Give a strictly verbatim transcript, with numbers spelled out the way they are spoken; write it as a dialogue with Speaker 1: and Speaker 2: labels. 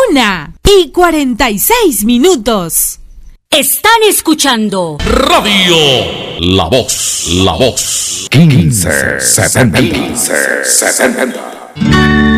Speaker 1: Una y cuarenta y seis minutos.
Speaker 2: Están escuchando
Speaker 3: Radio La Voz, La Voz.
Speaker 4: quince setenta.